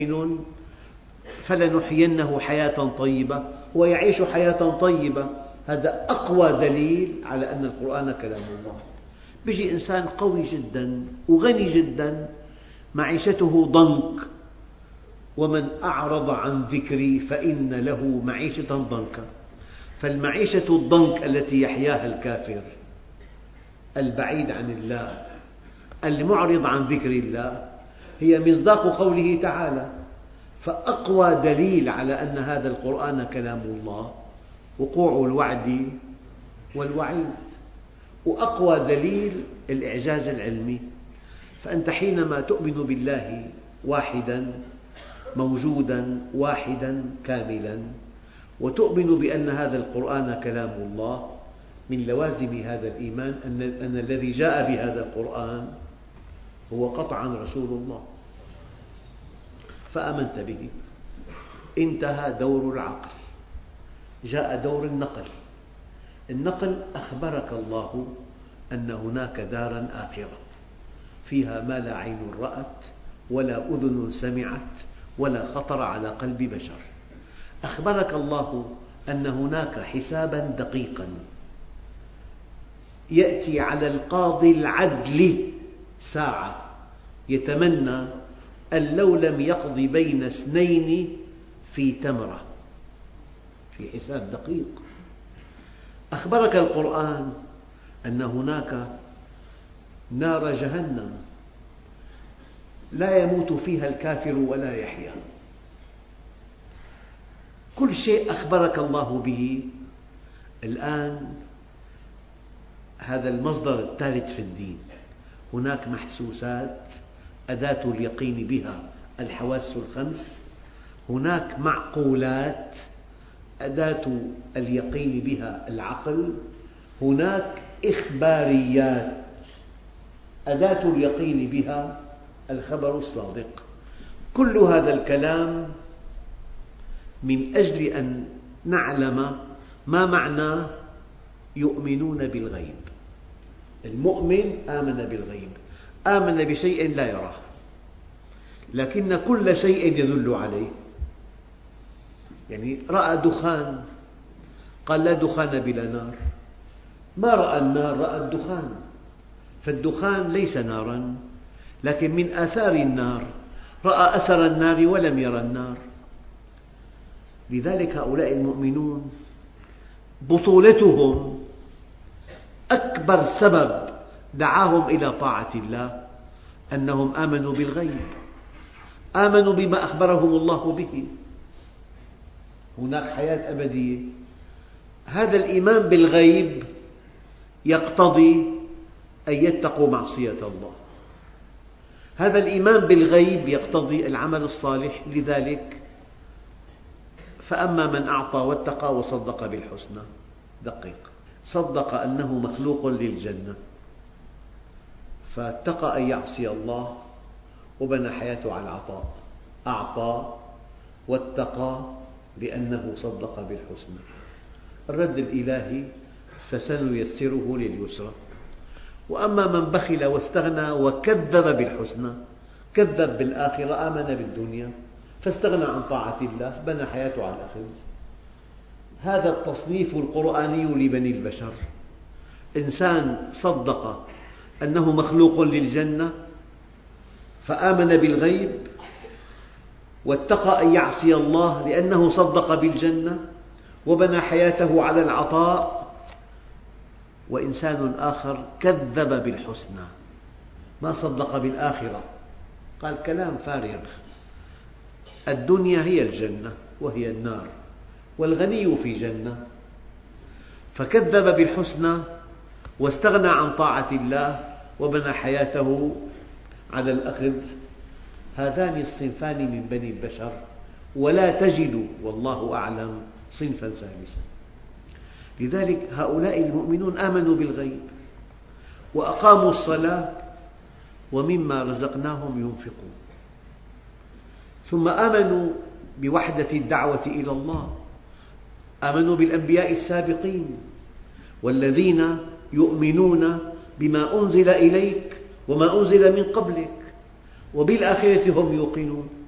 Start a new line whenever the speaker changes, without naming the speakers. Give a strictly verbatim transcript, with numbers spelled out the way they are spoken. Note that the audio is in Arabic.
مؤمن فلنحيينه حياة طيبة ويعيش حياة طيبة. هذا أقوى دليل على أن القرآن كلام الله. يجي إنسان قوي جدا وغني جدا معيشته ضنك، ومن أعرض عن ذكري فإن له معيشة ضنكا. فالمعيشة الضنك التي يحياها الكافر البعيد عن الله المعرض عن ذكر الله هي مصداق قوله تعالى. فأقوى دليل على أن هذا القرآن كلام الله وقوع الوعد والوعيد، وأقوى دليل الإعجاز العلمي. فأنت حينما تؤمن بالله واحدا موجودا واحدا كاملا، وتؤمن بأن هذا القرآن كلام الله، من لوازم هذا الإيمان أن, أن الذي جاء بهذا القرآن هو قطعا رسول الله، فآمنت به. انتهى دور العقل، جاء دور النقل. النقل أخبرك الله أن هناك دارا آخرة فيها ما لا عين رأت ولا أذن سمعت ولا خطر على قلب بشر. أخبرك الله أن هناك حسابا دقيقا يأتي على القاضي العدل ساعة يتمنى أن لو لم يقض بين اثنين في تمرة، في حساب دقيق. أخبرك القرآن أن هناك نار جهنم لا يموت فيها الكافر ولا يحيا. كل شيء أخبرك الله به. الآن هذا المصدر الثالث في الدين. هناك محسوسات أداة اليقين بها الحواس الخمس، هناك معقولات أداة اليقين بها العقل، هناك إخباريات أداة اليقين بها الخبر الصادق. كل هذا الكلام من أجل أن نعلم ما معنى يؤمنون بالغيب. المؤمن آمن بالغيب، آمن بشيء لا يراه لكن كل شيء يدل عليه. يعني رأى دخان قال لا دخان بلا نار، ما رأى النار رأى الدخان، فالدخان ليس نارا لكن من آثار النار، رأى أثر النار ولم يرى النار. لذلك هؤلاء المؤمنون بطولتهم أكبر سبب دعاهم إلى طاعة الله أنهم آمنوا بالغيب، آمنوا بما أخبرهم الله به. هناك حياة أبدية. هذا الإيمان بالغيب يقتضي أن يتقوا معصية الله. هذا الإيمان بالغيب يقتضي العمل الصالح. لذلك فأما من أعطى واتقى وصدق بالحسنى. دقيق، صدق أنه مخلوق للجنة فاتقى أن يعصي الله وبنى حياته على العطاء. أعطى واتقى بأنه صدق بالحسنى. الرد الإلهي فسنيسره لليسرى. وأما من بخل واستغنى وكذب بالحسنى، كذب بالآخرة، آمن بالدنيا فاستغنى عن طاعة الله، بنى حياته على الآخرة. هذا التصنيف القرآني لبني البشر. إنسان صدق أنه مخلوق للجنة فآمن بالغيب واتقى أن يعصي الله لأنه صدق بالجنة وبنى حياته على العطاء. وإنسان آخر كذب بالحسنى، ما صدق بالآخرة، قال كلام فارغ، الدنيا هي الجنة وهي النار والغني في جنة، فكذب بالحسنى واستغنى عن طاعة الله وبنى حياته على الأخذ. هذان الصنفان من بني البشر، ولا تجد والله أعلم صنفا ثالثا. لذلك هؤلاء المؤمنون آمنوا بالغيب وأقاموا الصلاة ومما رزقناهم ينفقون، ثم آمنوا بوحدة الدعوة إلى الله، آمنوا بالأنبياء السابقين والذين يؤمنون بما أنزل إليك وما أنزل من قبلك وبالآخرة هم يوقنون.